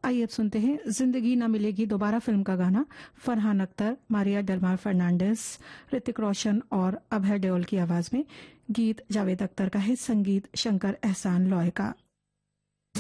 आइए अब सुनते हैं जिंदगी न मिलेगी दोबारा फिल्म का गाना। फरहान अख्तर, मारिया डेलमार फर्नांडिस, ऋतिक रोशन और अभय देओल की आवाज में। गीत जावेद अख्तर का है, संगीत शंकर एहसान लॉय का।